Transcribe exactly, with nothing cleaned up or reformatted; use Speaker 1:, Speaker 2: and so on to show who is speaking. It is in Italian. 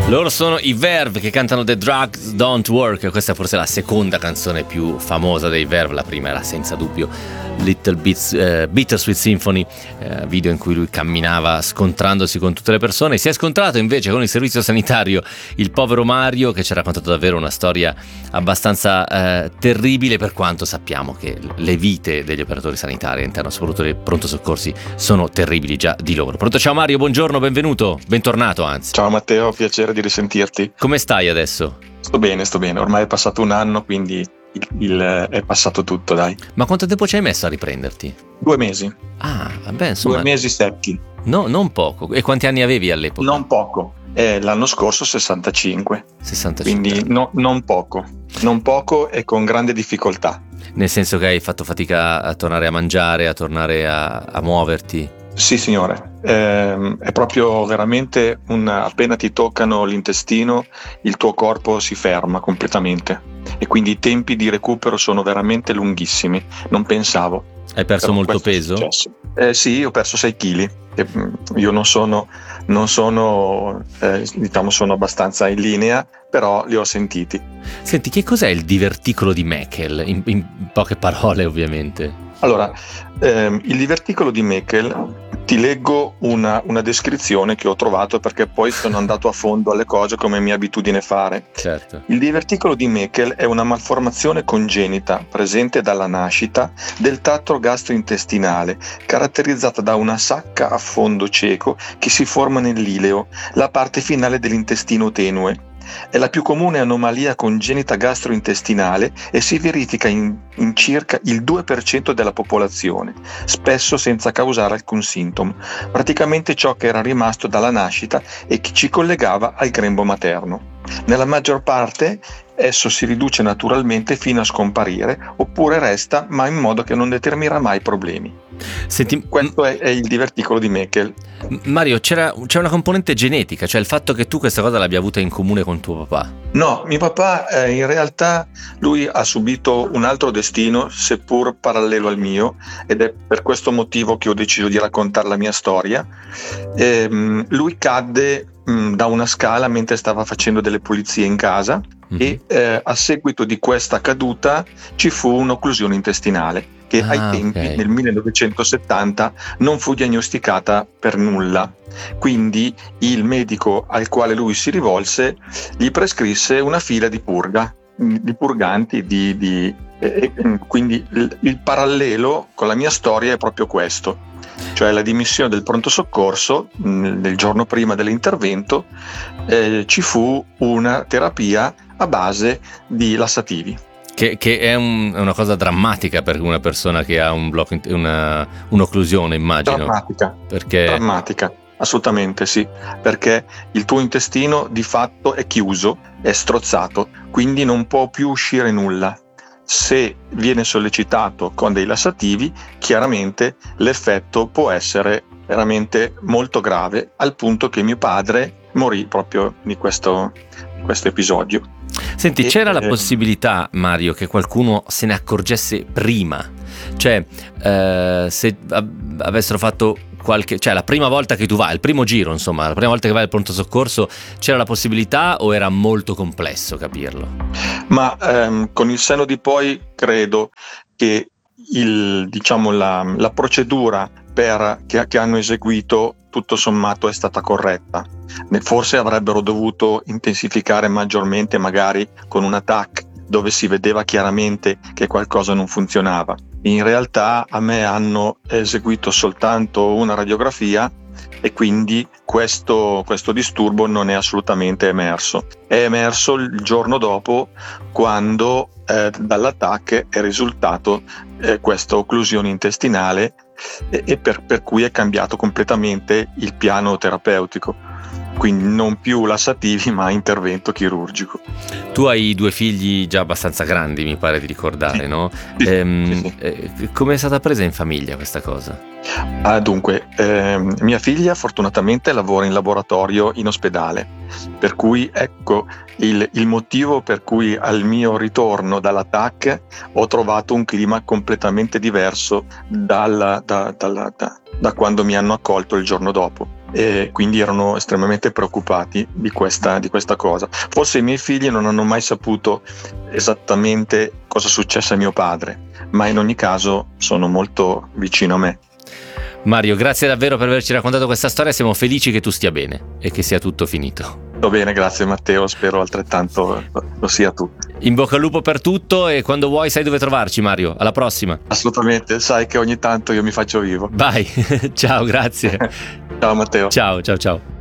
Speaker 1: Loro sono i Verve che cantano The Drugs Don't Work. Questa è forse la seconda canzone più famosa dei Verve. La prima era senza dubbio Little Bits, eh, Bittersweet Symphony, eh, video in cui lui camminava scontrandosi con tutte le persone. Si è scontrato invece con il servizio sanitario il povero Mario, che ci ha raccontato davvero una storia abbastanza eh, terribile, per quanto sappiamo che le vite degli operatori sanitari all'interno soprattutto dei pronto soccorsi sono terribili già di loro. Pronto, ciao Mario, buongiorno, benvenuto, bentornato anzi.
Speaker 2: Ciao Matteo, piacere di risentirti.
Speaker 1: Come stai adesso?
Speaker 2: Sto bene, sto bene, ormai è passato un anno, quindi il, il, è passato tutto, dai.
Speaker 1: Ma quanto tempo ci hai messo a riprenderti?
Speaker 2: Due mesi.
Speaker 1: Ah, vabbè, insomma.
Speaker 2: Due mesi secchi.
Speaker 1: No, non poco. E quanti anni avevi all'epoca?
Speaker 2: Non poco. Eh, l'anno scorso sessantacinque.
Speaker 1: sessantacinque.
Speaker 2: Quindi no, non poco. Non poco e con grande difficoltà.
Speaker 1: Nel senso che hai fatto fatica a tornare a mangiare, a tornare a, a muoverti?
Speaker 2: Sì signore, eh, è proprio veramente un, appena ti toccano l'intestino il tuo corpo si ferma completamente e quindi i tempi di recupero sono veramente lunghissimi, non pensavo.
Speaker 1: Hai perso
Speaker 2: Però
Speaker 1: molto peso?
Speaker 2: Eh, sì, ho perso sei chili. Io non sono, non sono eh, diciamo sono abbastanza in linea, però li ho sentiti.
Speaker 1: Senti, che cos'è il diverticolo di Meckel? In, in poche parole, ovviamente.
Speaker 2: Allora, ehm, il diverticolo di Meckel, ti leggo una, una descrizione che ho trovato perché poi sono andato a fondo alle cose come è mia abitudine fare.
Speaker 1: Certo.
Speaker 2: Il diverticolo di Meckel è una malformazione congenita presente dalla nascita del tratto gastrointestinale, caratterizzata da una sacca a fondo cieco che si forma nell'ileo, la parte finale dell'intestino tenue. È la più comune anomalia congenita gastrointestinale e si verifica in, in circa il due per cento della popolazione, spesso senza causare alcun sintomo, praticamente ciò che era rimasto dalla nascita e che ci collegava al grembo materno. Nella maggior parte esso si riduce naturalmente fino a scomparire oppure resta ma in modo che non determina mai problemi.
Speaker 1: Senti,
Speaker 2: questo è, è il diverticolo di Meckel.
Speaker 1: Mario, c'era, c'è una componente genetica, cioè il fatto che tu questa cosa l'abbia avuta in comune con tuo papà?
Speaker 2: No, mio papà eh, in realtà lui ha subito un altro destino seppur parallelo al mio ed è per questo motivo che ho deciso di raccontare la mia storia. Ehm, lui cadde mh, da una scala mentre stava facendo delle pulizie in casa. Mm-hmm. E eh, a seguito di questa caduta ci fu un'occlusione intestinale che ah, ai tempi okay. nel millenovecentosettanta non fu diagnosticata per nulla, quindi il medico al quale lui si rivolse gli prescrisse una fila di purga, di purganti, di, di, e, e, quindi il, il parallelo con la mia storia è proprio questo, cioè la dimissione del pronto soccorso mh, del giorno prima dell'intervento eh, ci fu una terapia a base di lassativi.
Speaker 1: Che, che è, un, è una cosa drammatica per una persona che ha un blocco, una, un'occlusione, immagino.
Speaker 2: Drammatica,
Speaker 1: perché...
Speaker 2: drammatica, assolutamente sì, perché il tuo intestino di fatto è chiuso, è strozzato, quindi non può più uscire nulla. Se viene sollecitato con dei lassativi, chiaramente l'effetto può essere veramente molto grave, al punto che mio padre morì proprio di questo, questo episodio.
Speaker 1: Senti,
Speaker 2: e,
Speaker 1: c'era
Speaker 2: eh,
Speaker 1: la possibilità, Mario, che qualcuno se ne accorgesse prima? Cioè, eh, se avessero fatto qualche... cioè, la prima volta che tu vai, il primo giro, insomma, la prima volta che vai al pronto soccorso, c'era la possibilità o era molto complesso capirlo?
Speaker 2: Ma ehm, con il senno di poi credo che il, diciamo, la, la procedura per, che, che hanno eseguito tutto sommato è stata corretta. Forse avrebbero dovuto intensificare maggiormente, magari con una T A C dove si vedeva chiaramente che qualcosa non funzionava. In realtà a me hanno eseguito soltanto una radiografia e quindi questo, questo disturbo non è assolutamente emerso. È emerso il giorno dopo, quando eh, dalla T A C è risultato eh, questa occlusione intestinale e, e per, per cui è cambiato completamente il piano terapeutico. Quindi non più lassativi ma intervento chirurgico.
Speaker 1: Tu hai due figli già abbastanza grandi, mi pare di ricordare,
Speaker 2: sì,
Speaker 1: no?
Speaker 2: Sì,
Speaker 1: ehm,
Speaker 2: sì, sì.
Speaker 1: Eh, come è stata presa in famiglia questa cosa?
Speaker 2: Ah, dunque, ehm, mia figlia fortunatamente lavora in laboratorio in ospedale, per cui ecco il, il motivo per cui al mio ritorno dalla T A C ho trovato un clima completamente diverso dalla, da, dalla, da, da quando mi hanno accolto il giorno dopo. e quindi erano estremamente preoccupati di questa, di questa cosa. Forse i miei figli non hanno mai saputo esattamente cosa successe a mio padre, ma in ogni caso sono molto vicino a me.
Speaker 1: Mario, grazie davvero per averci raccontato questa storia, siamo felici che tu stia bene e che sia tutto finito.
Speaker 2: Va bene, grazie Matteo, spero altrettanto lo sia tu.
Speaker 1: In bocca al lupo per tutto e quando vuoi sai dove trovarci, Mario. Alla prossima.
Speaker 2: Assolutamente, sai che ogni tanto io mi faccio vivo.
Speaker 1: Vai, ciao, grazie.
Speaker 2: Ciao Matteo.
Speaker 1: Ciao, ciao, ciao.